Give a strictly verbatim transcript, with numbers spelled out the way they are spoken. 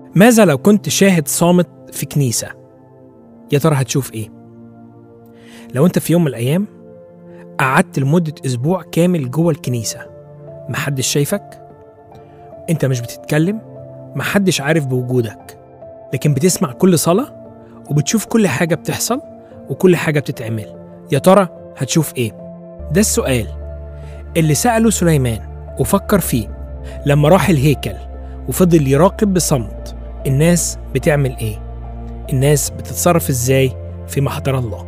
ماذا لو كنت شاهد صامت في كنيسة؟ يا ترى هتشوف إيه؟ لو أنت في يوم من الأيام قعدت لمدة أسبوع كامل جوه الكنيسة، محدش شايفك، أنت مش بتتكلم، محدش عارف بوجودك، لكن بتسمع كل صلاة وبتشوف كل حاجة بتحصل وكل حاجة بتتعمل، يا ترى هتشوف إيه؟ ده السؤال اللي سأله سليمان وفكر فيه لما راح الهيكل وفضل يراقب بصمت الناس بتعمل إيه؟ الناس بتتصرف إزاي في محضر الله؟